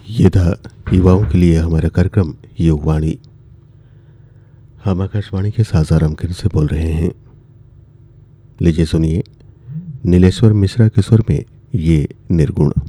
ये था युवाओं के लिए हमारा कार्यक्रम युगवाणी। हम आकाशवाणी के सासाराम केंद्र से बोल रहे हैं। लीजिए सुनिए नीलेश्वर मिश्रा के स्वर में ये निर्गुण।